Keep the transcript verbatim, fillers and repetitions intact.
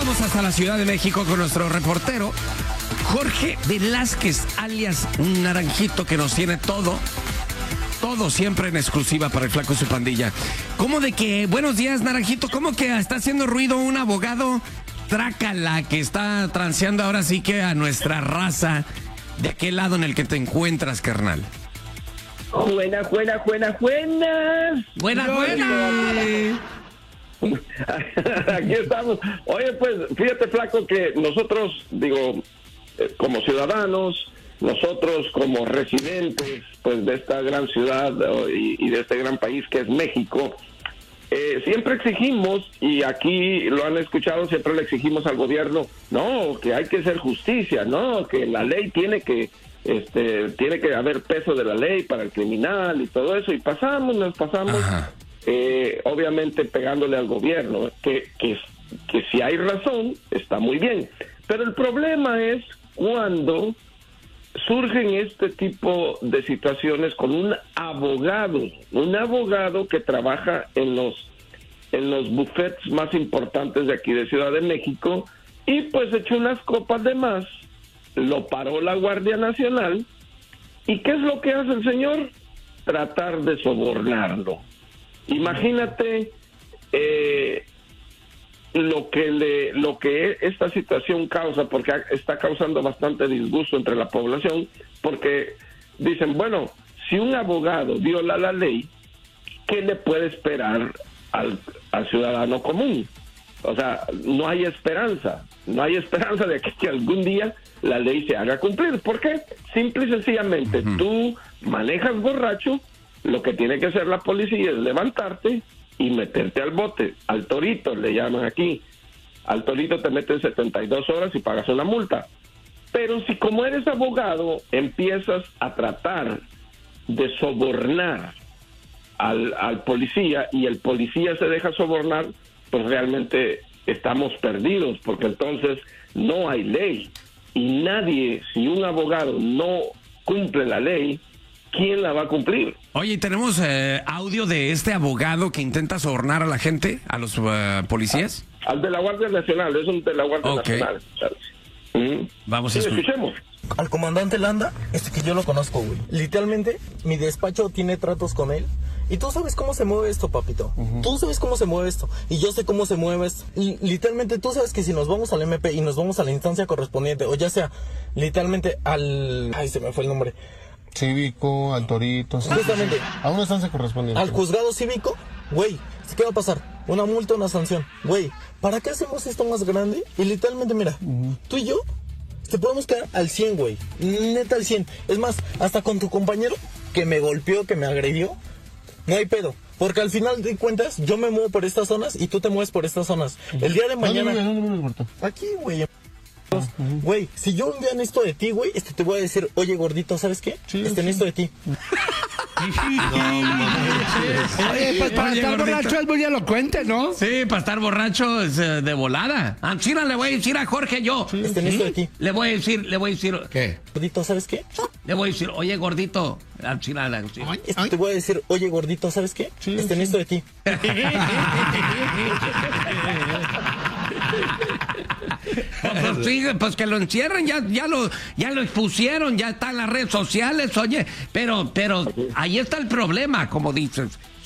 vamos hasta la Ciudad de México con nuestro reportero Jorge Velázquez, alias Naranjito, que nos tiene todo, todo siempre en exclusiva para el Flaco y su pandilla. ¿Cómo de que, buenos días, Naranjito, cómo que está haciendo ruido un abogado trácala que está transeando ahora sí que a nuestra raza? ¿De qué lado en el que te encuentras, carnal? Buenas, buenas, buenas, buenas. Buenas, buenas. Aquí estamos. Oye, pues, fíjate, Flaco, que nosotros, digo, eh, como ciudadanos, nosotros como residentes, pues, de esta gran ciudad oh, y, y de este gran país que es México, eh, siempre exigimos, y aquí lo han escuchado, siempre le exigimos al gobierno, no, que hay que hacer justicia, no, que la ley tiene que, este, tiene que haber peso de la ley para el criminal y todo eso, y pasamos, nos pasamos. Ajá. Eh, obviamente pegándole al gobierno, que, que, que si hay razón, está muy bien. Pero el problema es cuando surgen este tipo de situaciones con un abogado, un abogado que trabaja en los, en los bufetes más importantes de aquí de Ciudad de México, y pues echó unas copas de más, lo paró la Guardia Nacional, ¿y qué es lo que hace el señor? Tratar de sobornarlo. Imagínate eh, lo que le, lo que esta situación causa, porque está causando bastante disgusto entre la población, porque dicen, bueno, si un abogado viola la ley, ¿qué le puede esperar al, al ciudadano común? O sea, no hay esperanza, no hay esperanza de que, que algún día la ley se haga cumplir. ¿Por qué? Simple y sencillamente, uh-huh. Tú manejas borracho, lo que tiene que hacer la policía es levantarte y meterte al bote, al torito le llaman aquí. Al torito te meten setenta y dos horas y pagas una multa. Pero si como eres abogado empiezas a tratar de sobornar al, al policía y el policía se deja sobornar, pues realmente estamos perdidos, porque entonces no hay ley. Y nadie, si un abogado no cumple la ley, ¿quién la va a cumplir? Oye, ¿tenemos eh, audio de este abogado que intenta sobornar a la gente, a los uh, policías? Al, al de la Guardia Nacional, es un de la Guardia okay. Nacional. ¿Mm? Vamos a sí, escuchemos. Al comandante Landa, este que yo lo conozco, güey. Literalmente, mi despacho tiene tratos con él. Y tú sabes cómo se mueve esto, papito. Uh-huh. Tú sabes cómo se mueve esto. Y yo sé cómo se mueve esto. Y literalmente, tú sabes que si nos vamos al M P y nos vamos a la instancia correspondiente, o ya sea, literalmente al... Ay, se me fue el nombre. Cívico, al torito, sí. Justamente. A una instancia correspondiente. Al juzgado cívico, güey, ¿qué va a pasar? Una multa, una sanción. Güey, ¿para qué hacemos esto más grande? Y literalmente, mira, uh-huh. Tú y yo te podemos quedar al cien, güey. Neta al cien. Es más, hasta con tu compañero que me golpeó, que me agredió, no hay pedo. Porque al final de cuentas, yo me muevo por estas zonas y tú te mueves por estas zonas. El día de mañana... ¿Dónde vives? ¿Dónde vives, aquí, güey. Güey, uh-huh. Si yo un día necesito de ti, güey, este te voy a decir, oye, gordito, ¿sabes qué? Sí, este sí. necesito de ti. No, Oye, pues para Oye, estar gordito. borracho es muy elocuente, ¿no? Sí, para estar borracho es uh, de volada. A China le voy a decir a Jorge yo. Sí, este necesito de ti. Le voy a decir, le voy a decir. ¿Qué? Gordito, ¿sabes qué? Le voy a decir, oye, gordito. A China le decir. Este te voy a decir, oye, gordito, ¿sabes qué? Sí, este sí. necesito de ti. Pues, sí, pues que lo encierren, ya, ya lo, ya lo expusieron, ya está en las redes sociales, oye, pero, pero ahí está el problema, como dices.